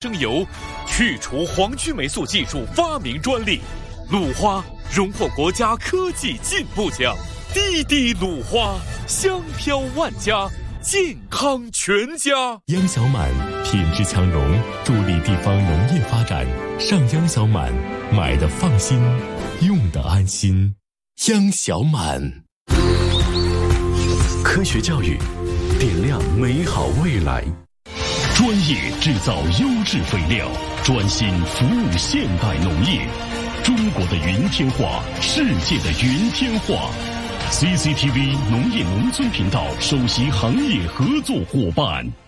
生油，去除黄曲霉素技术发明专利，鲁花荣获国家科技进步奖。滴滴鲁花，香飘万家，健康全家。 央小满品质强融，助力地方农业发展。上央小满，买的放心，用的安心。央小满， 科学教育，点亮美好未来。 专业制造优质肥料，专心服务现代农业。中国的云天化，世界的云天化。CCTV 农业农村频道首席行业合作伙伴。